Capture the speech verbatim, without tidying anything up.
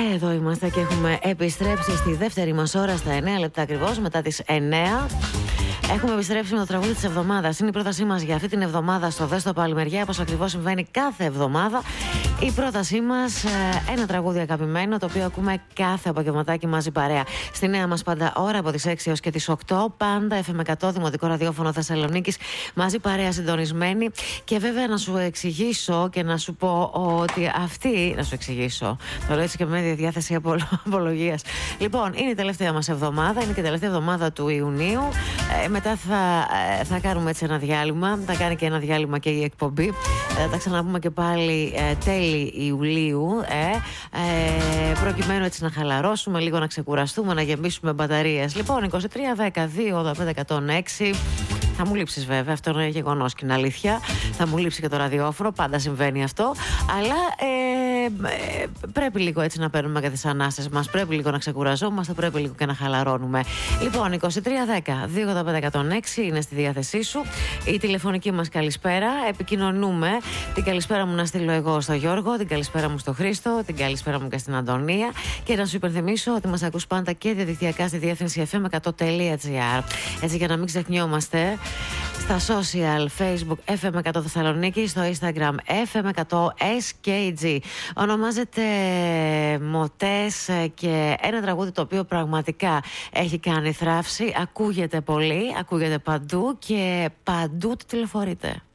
Εδώ είμαστε και έχουμε επιστρέψει στη δεύτερη μας ώρα στα εννέα λεπτά ακριβώς μετά τις εννέα. Έχουμε επιστρέψει με το τραγούδι της εβδομάδας. Είναι η πρότασή μας για αυτή την εβδομάδα στο Δες το πάλι μεριά, όπως ακριβώς συμβαίνει κάθε εβδομάδα. Η πρότασή μας, ένα τραγούδι αγαπημένο, το οποίο ακούμε κάθε απογευματάκι μαζί παρέα. Στη νέα μας πάντα ώρα από τις έξι έως και τις οκτώ. Πάντα εφ εμ εκατό, Δημοτικό Ραδιόφωνο Θεσσαλονίκης, μαζί παρέα συντονισμένοι. Και βέβαια να σου εξηγήσω και να σου πω ότι αυτή. Να σου εξηγήσω. Το λέω έτσι και με διάθεση απολογίας. Λοιπόν, είναι η τελευταία μας εβδομάδα, είναι και η τελευταία εβδομάδα του Ιουνίου. Ε, μετά θα, θα κάνουμε έτσι ένα διάλειμμα. Θα κάνει και ένα διάλειμμα και η εκπομπή. Θα τα ξαναπούμε και πάλι ε, τέλη Ιουλίου. Ε, ε, προκειμένου έτσι να χαλαρώσουμε λίγο, να ξεκουραστούμε, να γεμίσουμε μπαταρίες. Λοιπόν, είκοσι τρία δέκα δύο ογδόντα πέντε εκατόν έξι. Θα μου λείψεις βέβαια, αυτό είναι γεγονός και είναι αλήθεια. Θα μου λείψει και το ραδιόφωνο, πάντα συμβαίνει αυτό. Αλλά ε, ε, πρέπει λίγο έτσι να παίρνουμε και τις ανάσες μας. Πρέπει λίγο να ξεκουραζόμαστε, πρέπει λίγο και να χαλαρώνουμε. Λοιπόν, είκοσι τρία δέκα δύο ογδόντα πέντε εκατόν έξι είναι στη διάθεσή σου. Η τηλεφωνική μας καλησπέρα. Επικοινωνούμε. Την καλησπέρα μου να στείλω εγώ στο Γιώργο, την καλησπέρα μου στο Χρήστο, την καλησπέρα μου και στην Αντωνία. Και να σου υπενθυμίσω ότι μας ακούς πάντα και διαδικτυακά στη διεύθυνση εφ εμ εκατό τελεία τζι άρ. Έτσι για να μην ξεχνιόμαστε. Στα social, Facebook εφ εμ εκατό Θεσσαλονίκη, στο Instagram εφ εμ εκατό ες κέι τζι. Ονομάζεται Μοτές και ένα τραγούδι το οποίο πραγματικά έχει κάνει θράψη. Ακούγεται πολύ, ακούγεται παντού και παντού τη τηλεφορείτε.